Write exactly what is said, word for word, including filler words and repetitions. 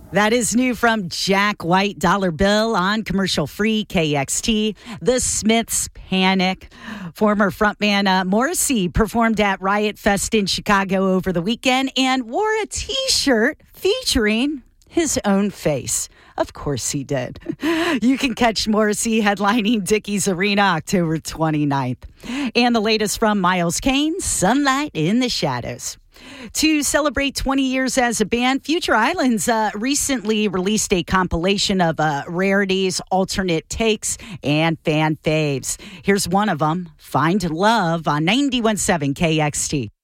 That is new from Jack White, Dollar Bill on commercial-free K X T. The Smiths Panic. Former frontman uh, Morrissey performed at Riot Fest in Chicago over the weekend and wore a T-shirt featuring his own face. Of course he did. You can catch Morrissey headlining Dickies Arena October twenty-ninth. And the latest from Miles Kane, Sunlight in the Shadows. To celebrate twenty years as a band, Future Islands uh, recently released a compilation of uh, rarities, alternate takes, and fan faves. Here's one of them, Find Love on ninety-one point seven K X T.